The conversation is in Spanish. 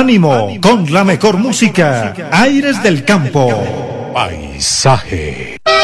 ánimo, con la mejor música, Aires del Campo. Paisaje.